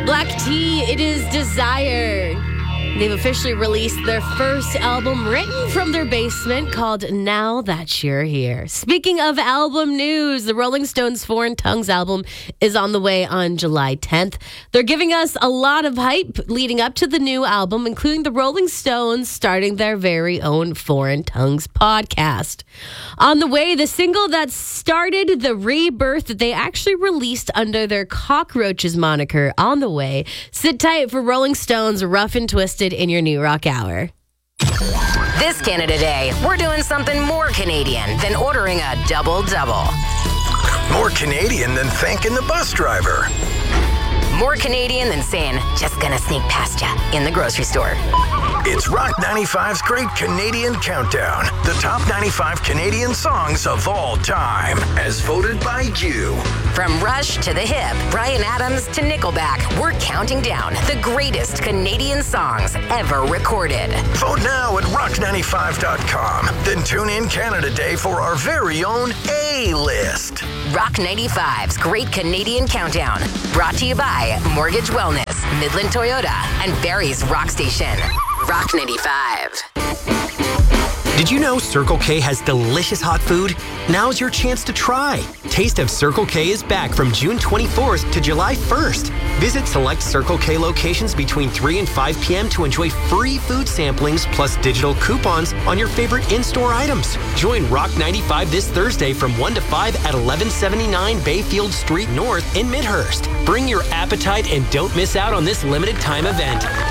Black Tea, it is Desire. They've officially released their first album written from their basement called Now That You're Here. Speaking of album news, the Rolling Stones' Foreign Tongues album is on the way on July 10th. They're giving us a lot of hype leading up to the new album, including the Rolling Stones starting their very own Foreign Tongues podcast. On the way, the single that started the rebirth that they actually released under their Cockroaches moniker on the way. Sit tight for Rolling Stones' Rough and Twisted in your New Rock Hour. This Canada Day, we're doing something more Canadian than ordering a double-double. More Canadian than thanking the bus driver. More Canadian than saying, just gonna sneak past ya in the grocery store. It's Rock 95's Great Canadian Countdown. The top 95 Canadian songs of all time, as voted by you. From Rush to The Hip, Bryan Adams to Nickelback, we're counting down the greatest Canadian songs ever recorded. Vote now at rock95.com. Then tune in Canada Day for our very own A-list. Rock 95's Great Canadian Countdown. Brought to you by Mortgage Wellness, Midland Toyota, and Barrie's Rock Station. Rock 95. Did you know Circle K has delicious hot food? Now's your chance to try. Taste of Circle K is back from June 24th to July 1st. Visit select Circle K locations between 3 and 5 p.m. to enjoy free food samplings plus digital coupons on your favorite in-store items. Join Rock 95 this Thursday from 1 to 5 at 1179 Bayfield Street North in Midhurst. Bring your appetite and don't miss out on this limited time event.